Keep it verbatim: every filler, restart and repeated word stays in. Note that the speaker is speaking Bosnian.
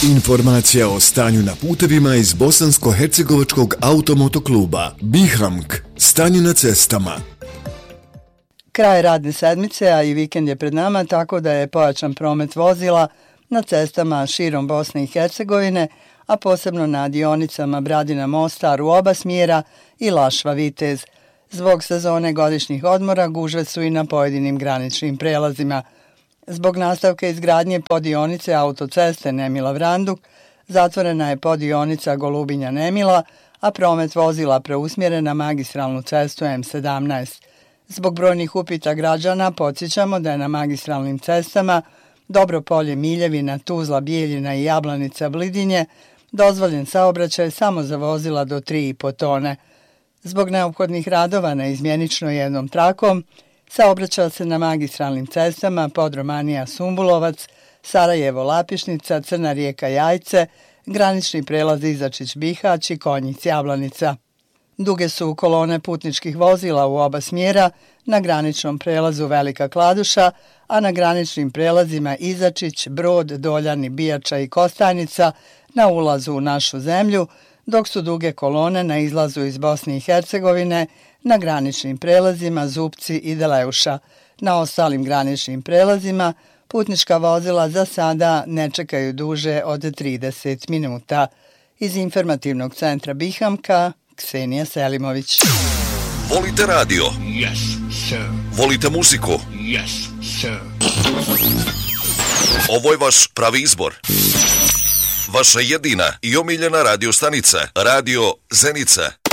Informacija o stanju na putevima iz Bosansko-hercegovačkog automotokluba Bihamk. Stanje na cestama. Kraj radne sedmice, a i vikend je pred nama, tako da je pojačan promet vozila na cestama širom Bosne i Hercegovine, a posebno na dionicama Bradina-Mostar u oba smjera i Lašva-Vitez. Zbog sezone godišnjih odmora gužve su i na pojedinim graničnim prelazima. Zbog nastavka izgradnje podionice autoceste Nemila-Vranduk zatvorena je podionica Golubinja-Nemila, a promet vozila preusmjeren na magistralnu cestu em sedamnaest. Zbog brojnih upita građana podsjećamo da je na magistralnim cestama Dobropolje, Miljevina, Tuzla, Bijeljina i Jablanica, Blidinje dozvoljen saobraćaj samo za vozila do tri i po tone. Zbog neophodnih radova na izmjenično jednom trakom saobraća se na magistralnim cestama Podromanija, Sumbulovac, Sarajevo, Lapišnica, Crna Rijeka, Jajce, granični prelaz Izačić, Bihać i Konjic, Jablanica. Duge su kolone putničkih vozila u oba smjera na graničnom prelazu Velika Kladuša, a na graničnim prelazima Izačić, Brod, Doljani, Bijača i Kostajnica na ulazu u našu zemlju, dok su duge kolone na izlazu iz Bosne i Hercegovine na graničnim prelazima Zupci i Deleuša. Na ostalim graničnim prelazima putnička vozila za sada ne čekaju duže od trideset minuta. Iz informativnog centra Bihamka, Ksenija Selimović. Volite radio? Yes, sir. Volite muziku? Yes, sir. Ovo je vaš pravi izbor. Vaša jedina i omiljena radio stanica, Radio Zenica.